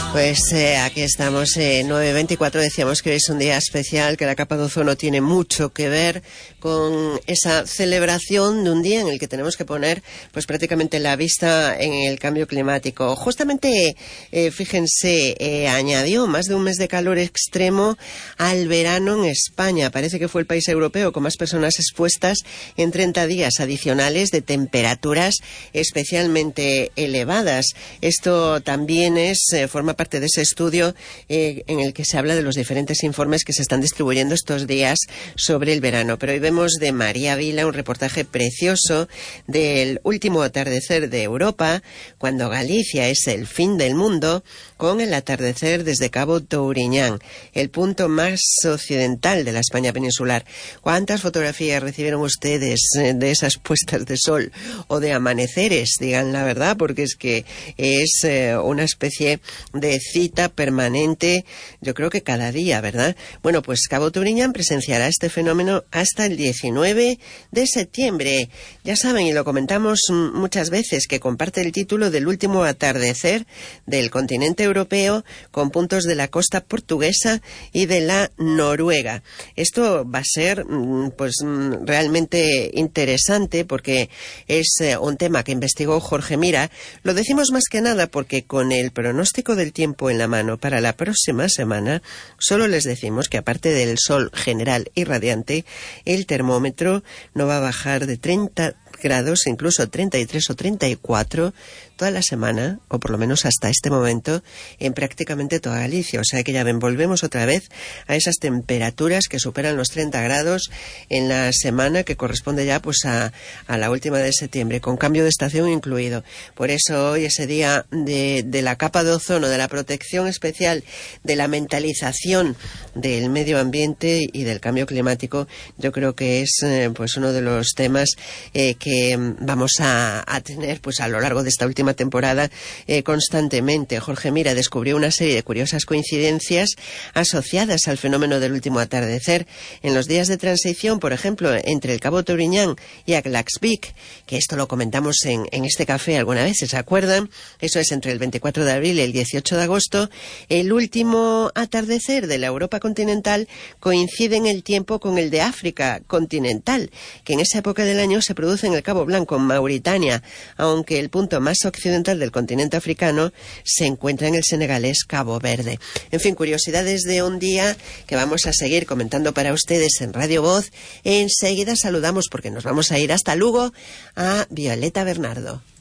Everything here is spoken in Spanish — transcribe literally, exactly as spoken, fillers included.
Pues eh, aquí estamos, eh, nueve veinticuatro, decíamos que hoy es un día especial, que la capa de ozono tiene mucho que ver con esa celebración de un día en el que tenemos que poner pues prácticamente la vista en el cambio climático. Justamente, eh, fíjense, eh, añadió más de un mes de calor extremo al verano en España. Parece que fue el país europeo con más personas expuestas en treinta días adicionales de temperaturas especialmente elevadas. Esto también es, eh, forma parte de ese estudio eh, en el que se habla de los diferentes informes que se están distribuyendo estos días sobre el verano. Pero hoy vemos de María Vila un reportaje precioso del último atardecer de Europa, cuando Galicia es el fin del mundo, con el atardecer desde Cabo Touriñán, el punto más occidental de la España peninsular. ¿Cuántas fotografías recibieron ustedes eh, de esas puestas de sol o de amaneceres? Digan la verdad, porque es que es eh, una especie de cita permanente, yo creo que cada día, ¿verdad? Bueno, pues Cabo Touriñán presenciará este fenómeno hasta el diecinueve de septiembre. Ya saben, y lo comentamos muchas veces, que comparte el título del último atardecer del continente europeo con puntos de la costa portuguesa y de la Noruega. Esto va a ser pues realmente interesante porque es un tema que investigó Jorge Mira. Lo decimos más que nada porque con el pronóstico del tiempo en la mano para la próxima semana, solo les decimos que aparte del sol general y radiante, el termómetro no va a bajar de treinta grados, incluso treinta y tres o treinta y cuatro toda la semana, o por lo menos hasta este momento, en prácticamente toda Galicia. O sea que ya ven, volvemos otra vez a esas temperaturas que superan los treinta grados en la semana que corresponde ya pues a, a la última de septiembre, con cambio de estación incluido. Por eso hoy, ese día de, de la capa de ozono, de la protección especial, de la mentalización del medio ambiente y del cambio climático, yo creo que es eh, pues uno de los temas eh, que vamos a, a tener pues a lo largo de esta última temporada eh, constantemente. Jorge Mira descubrió una serie de curiosas coincidencias asociadas al fenómeno del último atardecer en los días de transición, por ejemplo, entre el Cabo Touriñán y Aglaxvik, que esto lo comentamos en, en este café alguna vez, ¿se acuerdan? Eso es entre el veinticuatro de abril y el dieciocho de agosto. El último atardecer de la Europa continental coincide en el tiempo con el de África continental, que en esa época del año se produce en el Cabo Blanco, en Mauritania, aunque el punto más occidental del continente africano se encuentra en el senegalés Cabo Verde. En fin, curiosidades de un día que vamos a seguir comentando para ustedes en Radio Voz. Enseguida saludamos, porque nos vamos a ir hasta Lugo, a Violeta Bernardo.